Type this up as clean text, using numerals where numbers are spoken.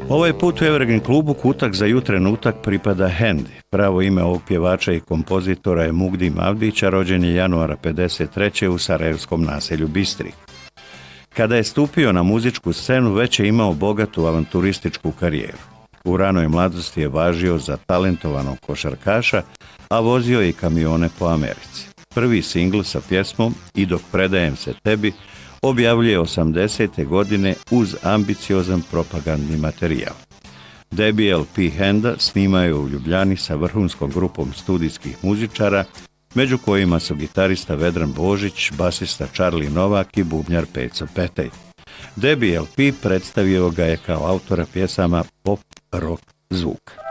Ovaj put u Evergreen klubu kutak za jutren utak pripada Hendi. Pravo ime ovog pjevača i kompozitora je Mugdi Mavdića, rođen je januara 1953. u sarajevskom naselju Bistrik. Kada je stupio na muzičku scenu, već je imao bogatu avanturističku karijeru. U ranoj mladosti je važio za talentovanog košarkaša, a vozio je i kamione po Americi. Prvi singl sa pjesmom I dok predajem se tebi objavljuje 80. godine uz ambiciozan propagandni materijal. Debi LP Henda snimao je u Ljubljani sa vrhunskom grupom studijskih muzičara, među kojima su gitarista Vedran Božić, basista Charlie Novak i bubnjar Peco Petej. Debi LP predstavio ga je kao autora pjesama pop rock zvuka.